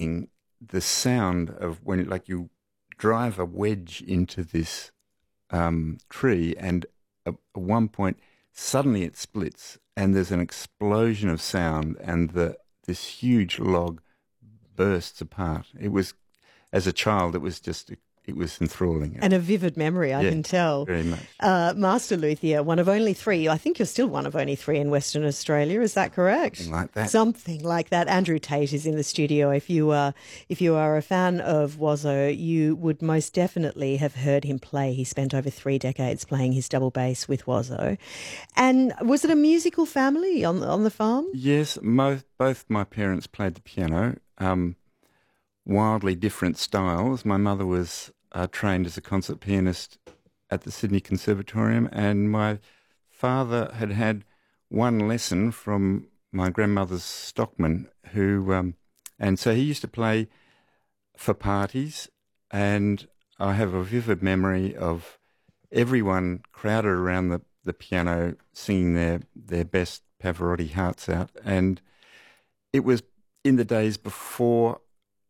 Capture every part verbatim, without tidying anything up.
amazing, the sound of when, like, you drive a wedge into this um, tree, and at, at one point, suddenly it splits, and there's an explosion of sound, and the this huge log bursts apart. It was, as a child, it was just, it was enthralling. And a vivid memory, I yeah, can tell. Very much. Uh, Master luthier, one of only three. I think you're still one of only three in Western Australia. Is that correct? Something like that. Something like that. Andrew Tate is in the studio. If you are, if you are a fan of Wozzo, you would most definitely have heard him play. He spent over three decades playing his double bass with Wozzo. And was it a musical family on on the farm? Yes, most, both my parents played the piano. Um, wildly different styles. My mother was uh, trained as a concert pianist at the Sydney Conservatorium, and my father had had one lesson from my grandmother's stockman, who, um, and so he used to play for parties, and I have a vivid memory of everyone crowded around the, the piano singing their, their best Pavarotti hearts out, and it was in the days before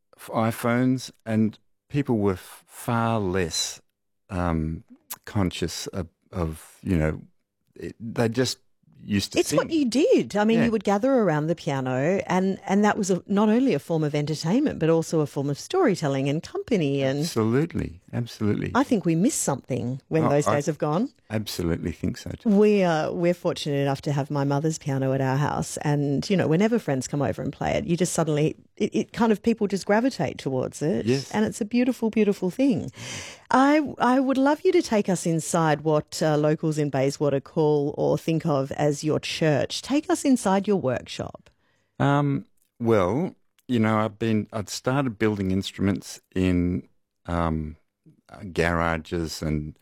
iPhones, and people were f- far less um, conscious of, of, you know, it, they just used to It's sing. what you did. I mean, Yeah. you would gather around the piano, and, and that was a, not only a form of entertainment, but also a form of storytelling and company. And Absolutely, absolutely. I think we miss something when Oh, those I- days have gone. Absolutely think so too. We are, we're fortunate enough to have my mother's piano at our house, and, you know, whenever friends come over and play it, you just suddenly, it, it kind of, people just gravitate towards it. Yes. And it's a beautiful, beautiful thing. I, I would love you to take us inside what uh, locals in Bayswater call or think of as your church. Take us inside your workshop. Um, well, you know, I've been, I'd started building instruments in um, uh, garages and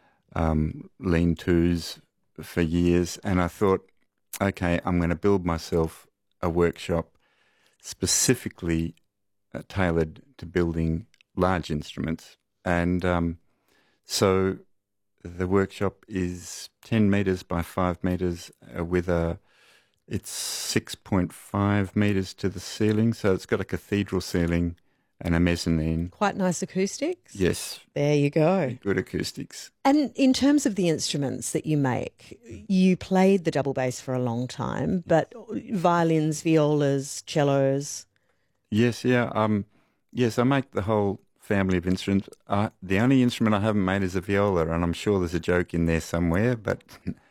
um, lean-tos for years, and I thought, okay, I'm going to build myself a workshop specifically uh, tailored to building large instruments. And um, so the workshop is ten metres by five metres uh, with a, it's six point five metres to the ceiling, so it's got a cathedral ceiling and a mezzanine. Quite nice acoustics. Yes, There you go. good acoustics. And in terms of the instruments that you make, you played the double bass for a long time, but violins, violas, cellos. Yes, yeah, um, yes, I make the whole family of instruments. Uh, the only instrument I haven't made is a viola, and I'm sure there's a joke in there somewhere, but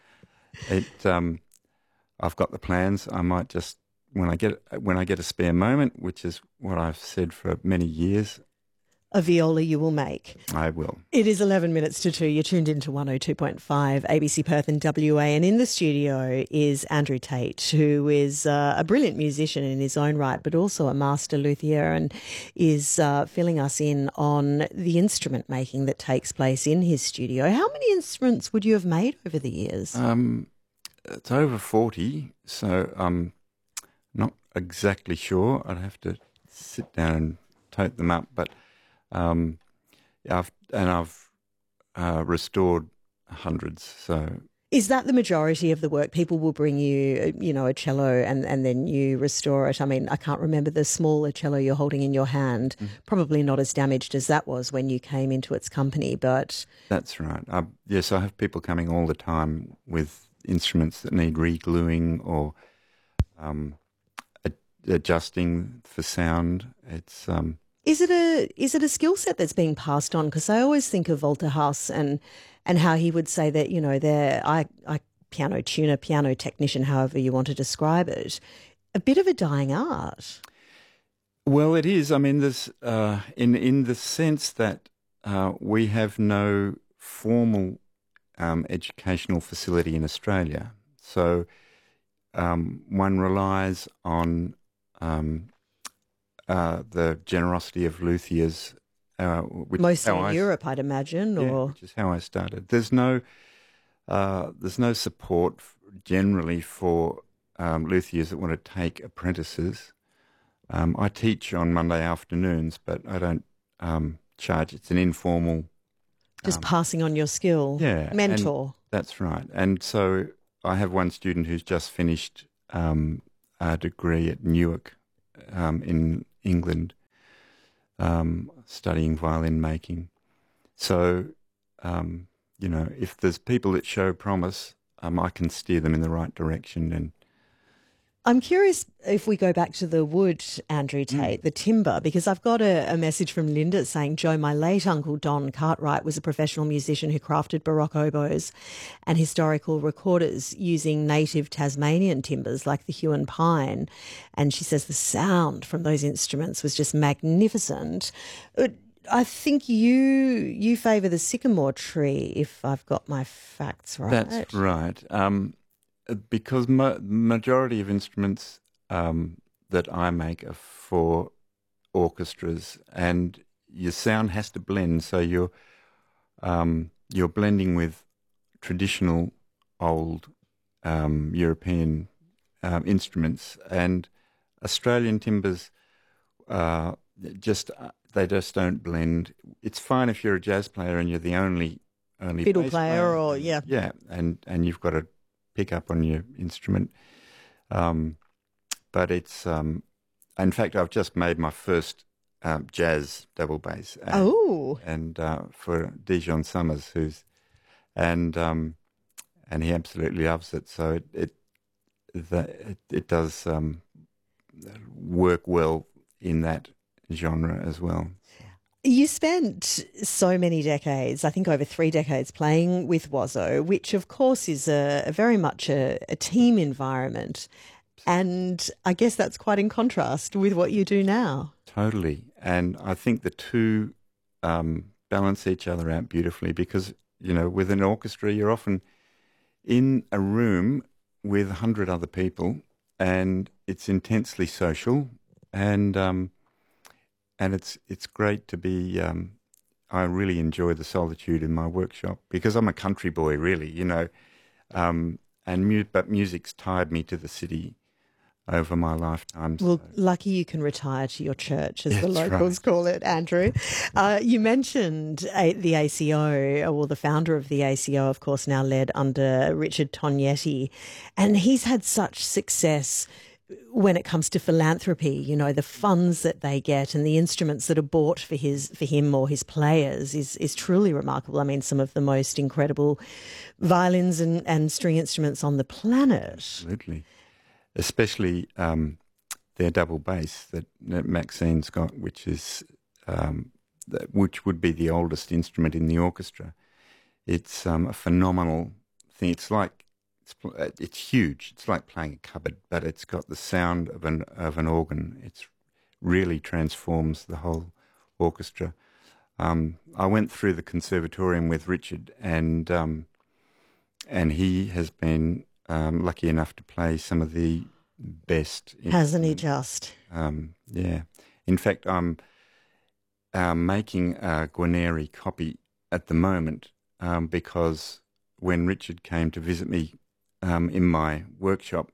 it, um, I've got the plans. I might just, when I get when I get a spare moment, which is what I've said for many years, A viola you will make. I will. It is eleven minutes to two. You're tuned into one oh two point five A B C Perth and W A. And in the studio is Andrew Tate, who is uh, a brilliant musician in his own right, but also a master luthier, and is uh, filling us in on the instrument making that takes place in his studio. How many instruments would you have made over the years? Um, it's over forty, so I'm not exactly sure. I'd have to sit down and tote them up, but um, I've and I've uh, restored hundreds. So Is that the majority of the work? People will bring you, you know, a cello and, and then you restore it. I mean, I can't remember the smaller cello you're holding in your hand. Mm. Probably not as damaged as that was when you came into its company, but that's right. I, yes, I have people coming all the time with instruments that need re-gluing or um, ad- adjusting for sound. It's um, is it a is it a skill set that's being passed on? Because I always think of Walter Haas and and how he would say that, you know, they're I, I piano tuner, piano technician, however you want to describe it, a bit of a dying art. well, it is. I mean, there's uh, in in the sense that uh, we have no formal um, educational facility in Australia, so um, one relies on um, uh, the generosity of luthiers. Uh, which is Mostly how in I- Europe, I'd imagine, Yeah, or which is how I started. There's no, uh, there's no support f- generally for um, luthiers that want to take apprentices. Um, I teach on Monday afternoons, but I don't um, charge. It's an informal. just um, passing on your skill. Yeah, and- Mentor. That's right. And so I have one student who's just finished um, a degree at Newark um, in England, um, studying violin making. So, um, you know, if there's people that show promise, um, I can steer them in the right direction. And I'm curious if we go back to the wood, Andrew Tate, mm. the timber, because I've got a, a message from Linda saying, Joe, my late uncle Don Cartwright was a professional musician who crafted Baroque oboes and historical recorders using native Tasmanian timbers like the Huon pine. And she says the sound from those instruments was just magnificent. I think you you favour the sycamore tree, if I've got my facts right. That's right. Um, because ma- majority of instruments um, that I make are for orchestras, and your sound has to blend. So you're um, you're blending with traditional old um, European um, instruments, and Australian timbers uh, just they just don't blend. It's fine if you're a jazz player and you're the only only fiddle bass player, player, or yeah, yeah, and and you've got to pick up on your instrument. Um, but it's, um, in fact, I've just made my first um, jazz double bass. And, oh, and uh, for Dijon Summers, who's and um, and he absolutely loves it. So it it the, it, it does um, work well in that genre as well. You spent so many decades, I think over three decades, playing with Wozo, which of course is a, a very much a, a team environment. And I guess that's quite in contrast with what you do now. Totally. And I think the two um, balance each other out beautifully because, you know, with an orchestra, you're often in a room with a hundred other people and it's intensely social and... Um, And it's it's great to be. Um, I really enjoy the solitude in my workshop because I'm a country boy, really, you know. Um, and mu- but music's tied me to the city over my lifetime. Well, so. Lucky you can retire to your church, as That's the locals right. call it, Andrew. Uh, you mentioned a, the A C O, or the founder of the A C O, of course, now led under Richard Tognetti, and he's had such success when it comes to philanthropy, you know, the funds that they get and the instruments that are bought for his for him or his players is is truly remarkable. I mean, some of the most incredible violins and, and string instruments on the planet. Absolutely. Especially um, their double bass that, that Maxine's got, which is um, that, which would be the oldest instrument in the orchestra. It's um, a phenomenal thing. It's like It's, it's huge. It's like playing a cupboard, but it's got the sound of an of an organ. It's really transforms the whole orchestra. Um, I went through the conservatorium with Richard, and um, and he has been um, lucky enough to play some of the best. Hasn't he just? Um, yeah. In fact, I'm uh, making a Guarneri copy at the moment um, because when Richard came to visit me Um, in my workshop,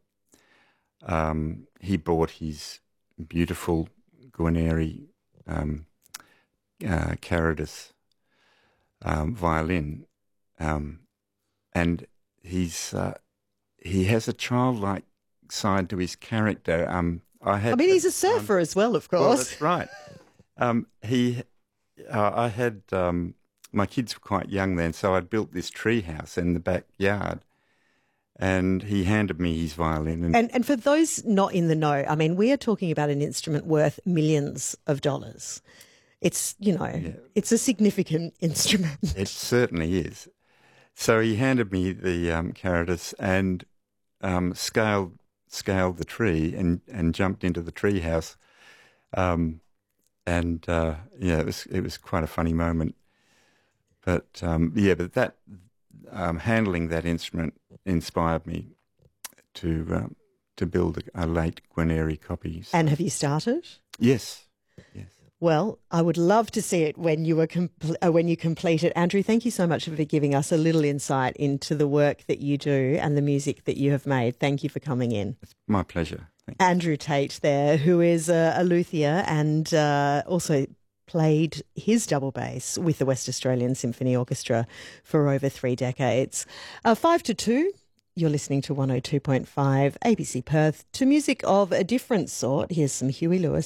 um, he brought his beautiful Guarneri um, uh, Caridas um, violin, um, and he's uh, he has a childlike side to his character. Um, I had. I mean, he's a surfer um, as well, of course. Well, that's right. Um, he, uh, I had um, my kids were quite young then, so I'd built this tree house in the backyard. And he handed me his violin. And, and and for those not in the know, I mean, we are talking about an instrument worth millions of dollars. It's, you know, yeah. It's a significant instrument. It certainly is. So he handed me the um, Caridas and um, scaled scaled the tree and, and jumped into the tree house. Um, and, uh, yeah, it was, it was quite a funny moment. But, um, yeah, but that... Um, handling that instrument inspired me to um, to build a, a late Guarneri copy. So. And have you started? Yes, yes. Well, I would love to see it when you are compl- uh, when you complete it. Andrew, thank you so much for giving us a little insight into the work that you do and the music that you have made. Thank you for coming in. It's my pleasure. Thank Andrew Tate there, who is a, a luthier and uh, also played his double bass with the West Australian Symphony Orchestra for over three decades. Uh, five to two, you're listening to one oh two point five A B C Perth. To music of a different sort, here's some Huey Lewis.